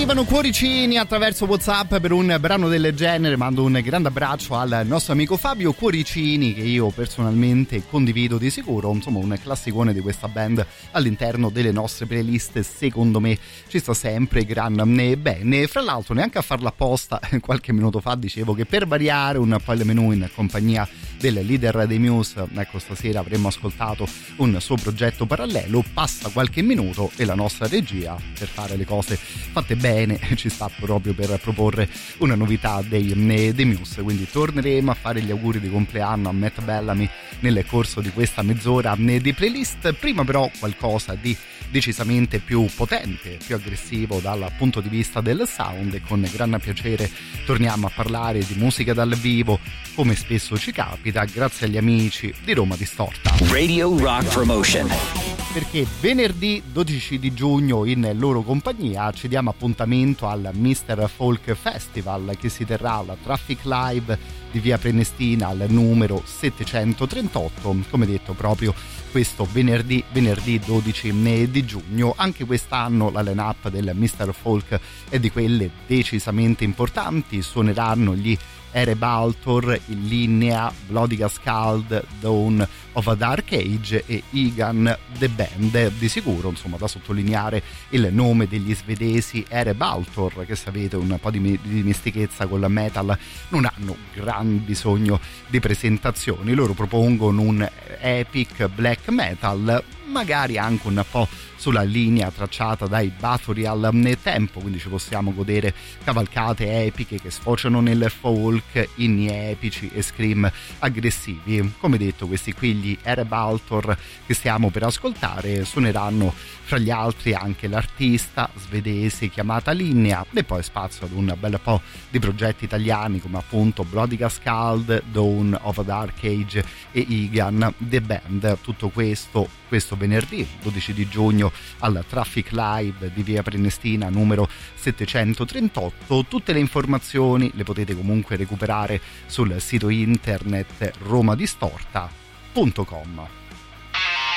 Arrivano cuoricini attraverso WhatsApp per un brano del genere. Mando un grande abbraccio al nostro amico Fabio. Cuoricini che io personalmente condivido di sicuro, insomma un classicone di questa band all'interno delle nostre playlist. Secondo me ci sta sempre gran bene. Fra l'altro, neanche a farla apposta, qualche minuto fa dicevo che per variare un po' il menù in compagnia del leader dei Muse, ecco, stasera avremmo ascoltato un suo progetto parallelo. Passa qualche minuto e la nostra regia, per fare le cose fatte bene, ci sta proprio per proporre una novità dei Muse, quindi torneremo a fare gli auguri di compleanno a Matt Bellamy nel corso di questa mezz'ora di playlist. Prima però qualcosa di decisamente più potente, più aggressivo dal punto di vista del sound, e con gran piacere torniamo a parlare di musica dal vivo, come spesso ci capita, grazie agli amici di Roma Distorta. Radio Rock Promotion. Perché venerdì 12 di giugno in loro compagnia ci diamo appuntamento al Mr. Folk Festival, che si terrà alla Traffic Live di via Prenestina al numero 738, come detto proprio questo venerdì 12 di giugno. Anche quest'anno la line-up del Mr. Folk è di quelle decisamente importanti. Suoneranno gli Erebaltor, in linea Bloody Scald, Dawn of a Dark Age e Igan The Band. Di sicuro, insomma, da sottolineare il nome degli svedesi Erebaltor, che se avete un po' di dimestichezza con la metal non hanno gran bisogno di presentazioni. Loro propongono un epic black metal, magari anche un po' sulla linea tracciata dai Bathory al tempo, quindi ci possiamo godere cavalcate epiche che sfociano nel folk, inni epici e scream aggressivi. Come detto, questi qui, gli Erebaltor, che stiamo per ascoltare, suoneranno fra gli altri anche l'artista svedese chiamata Linnea, e poi spazio ad un bel po' di progetti italiani come appunto Bloody Scald, Dawn of a Dark Age e Igan The Band. Tutto questo venerdì 12 di giugno al Traffic Live di via Prenestina numero 738. Tutte le informazioni le potete comunque recuperare sul sito internet romadistorta.com.